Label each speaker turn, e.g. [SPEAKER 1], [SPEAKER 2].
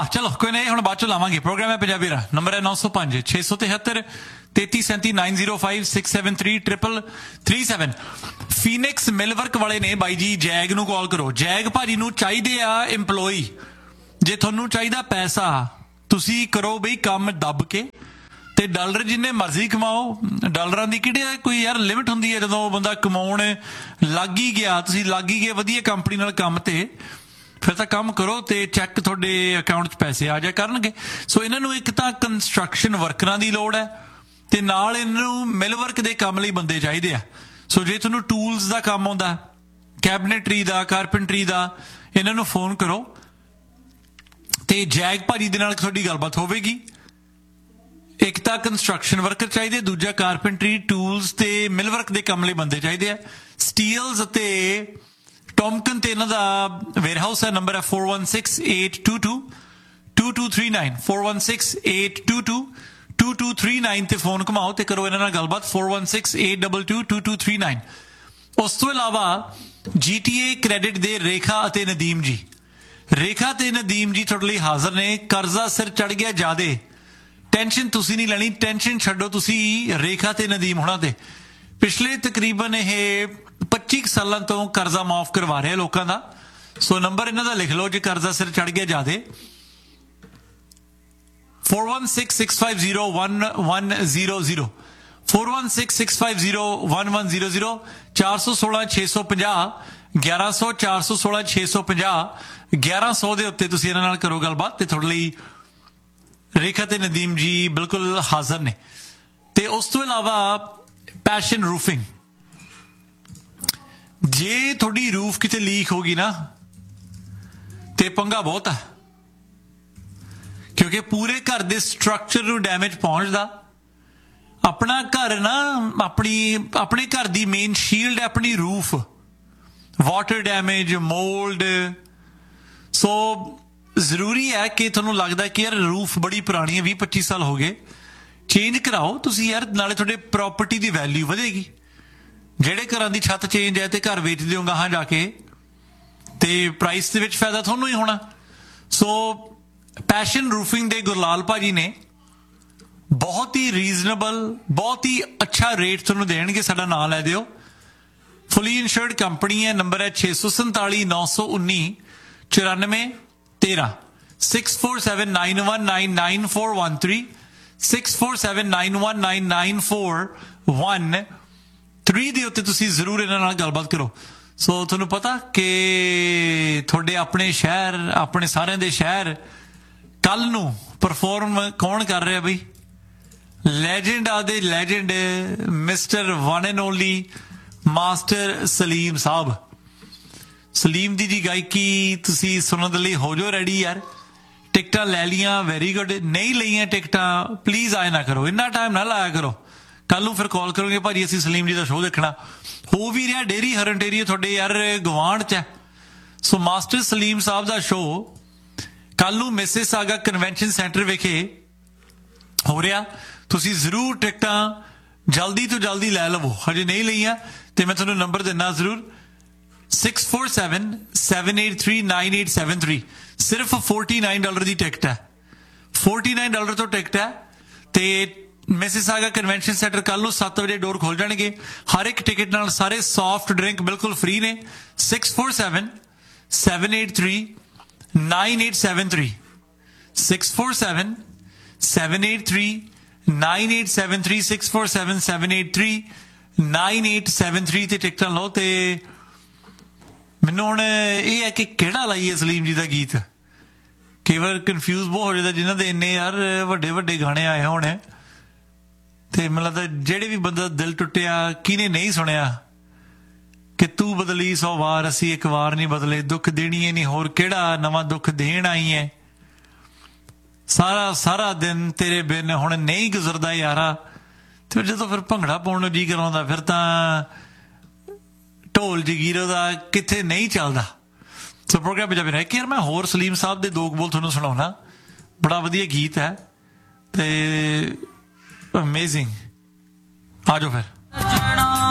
[SPEAKER 1] चलो कोई नहीं, हुण बाद चो लावांगे। प्रोग्राम है पंजाबी रा, नंबर है 905 673 3337 905 673 333 फीनिक्स मिलवर्क वाले ने बाई जी जैग नूं कॉल करो। जैग भाजी नूं चाहीदे आ इंपलॉई, जे तुहानूं चाहीदा पैसा तुसीं करो बई काम दब के ते डॉलर जिन्ने मर्जी कमाओ। डॉलरां दी किहड़ी कोई यार लिमिट हुंदी है, जदों बंदा कमाउण लग ही गया, तुसीं लग ही गए वधिया कंपनी नाल काम ते फिर तो काम करो तो चैक थोड़े अकाउंट च पैसे आ जाया करनगे। सो इन्हों एक तो कंस्ट्रक्शन वर्करां की लोड़ है ते नाल इन्हों मिलवर्क के काम लई बंदे चाहिए आ। सो जे तुहानूं टूल्स का काम आउंदा, कैबिनेटरी का, कारपेंटरी का, इन्हों फोन करो तो जैग भाजी दे नाल तुहाडी गलबात होवेगी। एक तो कंस्ट्रक्शन वर्कर चाहिए, दूजा कारपेंटरी टूल्स ते मिलवर्क के काम लई बंदे चाहिए आ। स्टील्स ते टॉमकन ते इन्हां दा वेयरहाउस है, नंबर है 4168222239 4168222239 ते फोन घुमाओ ते करो इन्हां नाल गलबात 4168222239। उस तो इलावा GTA क्रेडिट दे रेखा ते नदीम जी, रेखा ते नदीम जी तुहाडे लई हाज़र ने। कर्जा सिर चढ़ गया ज्यादा, टेंशन तुसीं नहीं लैनी, टेंशन छड्डो तुसीं रेखा ते नदीम होना ते पिछले तकरीबन ये 25 सालों तो कर्जा माफ करवा रहे लोगों का। सो नंबर इन्हों का लिख लो जो कर्जा सिर चढ़ गया ज्यादा, 4166501100 4166501100 416 650 1100 416 650 1100 के उत्ते तुसीं इन्हां नाल करो गलबात ते तुहाडे लई रेखा ते नदीम जी बिल्कुल हाजिर ने। ते उस तो इलावा पैशन रूफिंग, जे थोड़ी रूफ किते लीक होगी ना ते पंगा बहुत है, क्योंकि पूरे घर के स्ट्रक्चर नूं डैमेज पहुंचदा। अपना घर ना अपने घर की मेन शील्ड है अपनी रूफ, वाटर डैमेज, मोल्ड। सो जरूरी है कि तुहानूं लगदा कि यार रूफ बड़ी पुरानी है, 20-25 साल हो गए, चेंज कराओ तुसीं यार, नाले तुहाडे प्रॉपर्टी की वैल्यू वधेगी। जेड़े घरां दी छत चेंज है तो घर वेच दिओ गाहां जाके ते प्राइस दे विच फायदा तुहानूं ही होना। सो पैशन रूफिंग दे गुरलाल भाजी ने बहुत ही रीजनेबल, बहुत ही अच्छा रेट तुहानूं देणगे। साडा नाम लै दिओ, फुली इंश्योर्ड कंपनी है, नंबर है 647 919 9413 6479199413 6479199413 ਦੇ ਉੱਤੇ ਤੁਸੀਂ ਜ਼ਰੂਰ ਇਹਨਾਂ ਨਾਲ ਗੱਲਬਾਤ ਕਰੋ। ਸੋ ਤੁਹਾਨੂੰ ਪਤਾ ਕਿ ਤੁਹਾਡੇ ਆਪਣੇ ਸ਼ਹਿਰ, ਆਪਣੇ ਸਾਰਿਆਂ ਦੇ ਸ਼ਹਿਰ ਕੱਲ ਨੂੰ ਪਰਫਾਰਮ ਕੌਣ ਕਰ ਰਿਹਾ ਬਈ? ਲੈਜੈਂਡ ਆ ਦੇ legend mister one and only master Salim ਸਾਹਿਬ। ਸਲੀਮ ਦੀ ਜੀ ਗਾਇਕੀ ਤੁਸੀਂ ਸੁਣਨ ਦੇ ਲਈ ਹੋ ਜਾਓ ਰੈਡੀ ਯਾਰ। टिकटा लै लिया, वेरी गुड। नहीं लिया टिकटा प्लीज आए ना करो, इन्ना टाइम ना लाया करो। कल फिर कॉल करोगे भाजी असीं सलीम जी का शो देखना। हो भी रहा डेरी हरन डेरी थोड़े यार गवांढ च है। सो मास्टर सलीम साहब का शो कल मिसिसागा कन्वेंशन सेंटर विखे हो रहा। तुसीं जरूर टिकटा जल्दी तो जल्दी लै लवो, हजे नहीं लिया तो मैं तुहानूं नंबर दिना जरूर 6477839873। सिर्फ $49 की टिकट है, $49 तो टिकट है। तो मिसिसागा कन्वेंशन सेंटर कल 7 बजे डोर खोल जाएंगे। हर एक टिकट नाल सारे सॉफ्ट ड्रिंक बिल्कुल फ्री ने। 6477839873 6477839873 6477839873 ते टिकट लो। तो मैनू हुण यह है कि किहड़ा लाइए सलीम जी का गीत, कई बार कन्फ्यूज बहुत हो जाता जिन्होंने इन्ने यार वड्डे वड्डे गाने आए होने। तो मैनूं लगदा जेड़े भी बंदा दिल टुटिया किने नहीं सुनिया कि तू बदली 100 वार असी एक वार नहीं बदले, दुख देनी है नहीं होर केड़ा नवां दुख देण आई है, सारा सारा दिन तेरे बिन हुण नहीं गुजरदा यारा। तो जो फिर भंगड़ा पाउण नूं जी कराउंदा फिर तां ढोल जगीरो का किथे नहीं चलता। सो प्रोग्राम पंजाबी रह कि यार मैं होर सलीम साहब के 2 बोल तुहानूं सुणाउणा, बड़ा वधिया गीत है ते अमेजिंग। आ जाओ फिर।